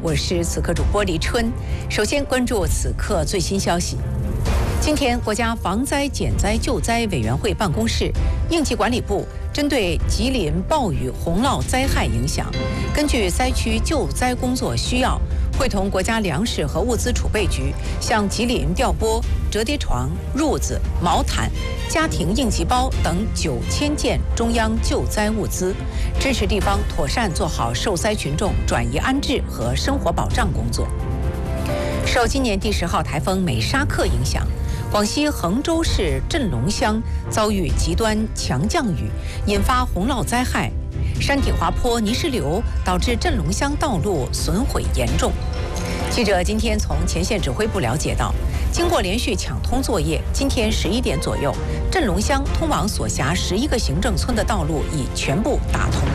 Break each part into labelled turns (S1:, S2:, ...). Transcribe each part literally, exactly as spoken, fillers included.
S1: 我是此刻主播黎春。首先关注此刻最新消息。今天，国家防灾减灾救灾委员会办公室、应急管理部针对吉林暴雨洪涝灾害影响，根据灾区救灾工作需要，会同国家粮食和物资储备局向吉林调拨折叠床、褥子、毛毯、家庭应急包等九千件中央救灾物资，支持地方妥善做好受灾群众转移安置和生活保障工作。受今年第十号台风美沙克影响，广西衡州市镇龙乡遭遇极端强降雨，引发洪涝灾害，山体滑坡、泥石流导致镇龙乡道路损毁严重。记者今天从前线指挥部了解到，经过连续抢通作业，今天十一点左右，镇龙乡通往所辖十一个行政村的道路已全部打通。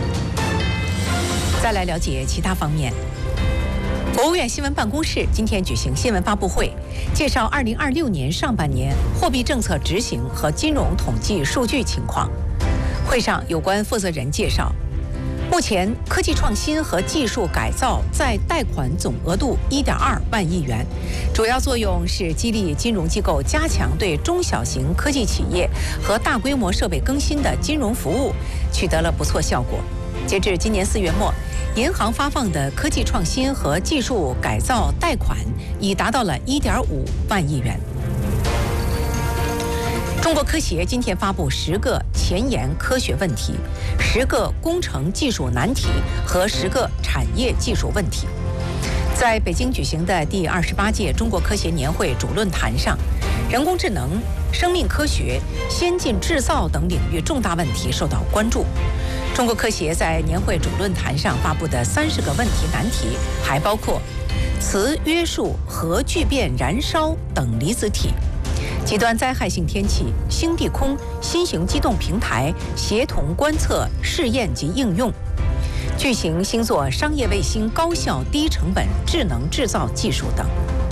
S1: 再来了解其他方面。国务院新闻办公室今天举行新闻发布会，介绍二零二六年上半年货币政策执行和金融统计数据情况。会上有关负责人介绍，目前科技创新和技术改造在贷款总额度一点二万亿元，主要作用是激励金融机构加强对中小型科技企业和大规模设备更新的金融服务，取得了不错效果。截至今年四月末，银行发放的科技创新和技术改造贷款已达到了一点五万亿元。中国科协今天发布十个前沿科学问题、十个工程技术难题和十个产业技术问题。在北京举行的第二十八届中国科协年会主论坛上，人工智能、生命科学、先进制造等领域重大问题受到关注。中国科协在年会主论坛上发布的三十个问题难题，还包括磁约束、核聚变燃烧等离子体、极端灾害性天气、星地空、新型机动平台、协同观测试验及应用、巨型星座商业卫星高效低成本智能制造技术等。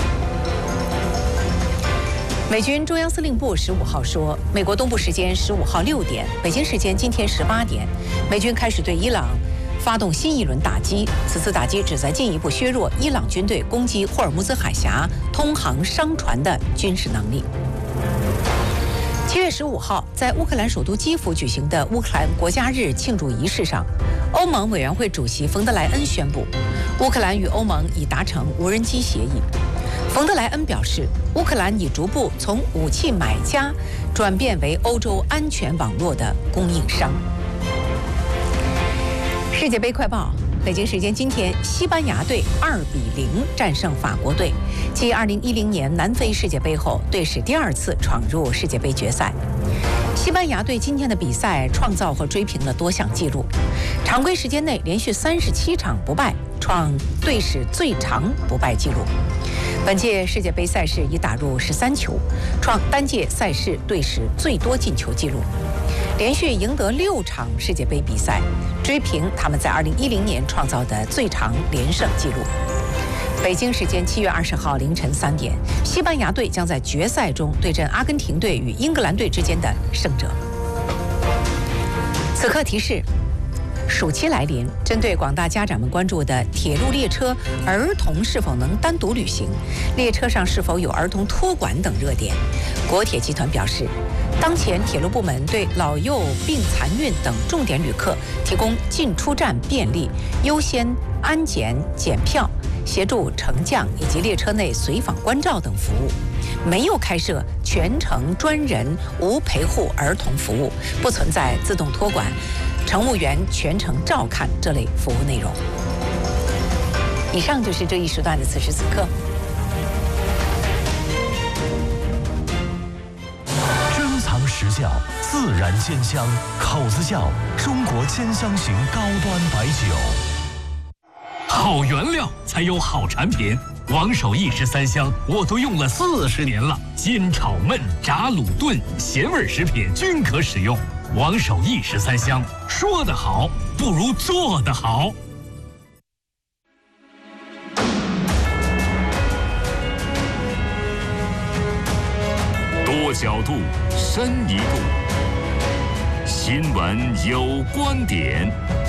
S1: 美军中央司令部十五号说，美国东部时间十五号六点，北京时间今天十八点，美军开始对伊朗发动新一轮打击。此次打击旨在进一步削弱伊朗军队攻击霍尔木兹海峡通航商船的军事能力。七月十五号，在乌克兰首都基辅举行的乌克兰国家日庆祝仪式上，欧盟委员会主席冯德莱恩宣布，乌克兰与欧盟已达成无人机协议。冯德莱恩表示，乌克兰已逐步从武器买家转变为欧洲安全网络的供应商。世界杯快报：北京时间今天，西班牙队二比零战胜法国队，继二零一零年南非世界杯后，队史第二次闯入世界杯决赛。西班牙队今天的比赛创造和追平了多项纪录，常规时间内连续三十七场不败，创队史最长不败纪录。本届世界杯赛事已打入十三球，创单届赛事队史最多进球纪录，连续赢得六场世界杯比赛，追平他们在二零一零年创造的最长连胜纪录。北京时间七月二十号凌晨三点，西班牙队将在决赛中对阵阿根廷队与英格兰队之间的胜者。此刻提示：暑期来临，针对广大家长们关注的铁路列车儿童是否能单独旅行，列车上是否有儿童托管等热点，国铁集团表示，当前铁路部门对老幼病残孕等重点旅客提供进出站便利、优先安检检票、协助乘降以及列车内随访关照等服务，没有开设全程专人无陪护儿童服务，不存在自动托管、乘务员全程照看这类服务内容。以上就是这一时段的此时此刻。
S2: 珍藏实窖，自然鲜香，口子窖，中国千香型高端白酒。
S3: 好原料才有好产品，王守义十三香我都用了四十年了，煎炒焖炸卤炖咸味食品均可使用。王守义十三香，说得好不如做得好。多角度，深一度，新闻有观点。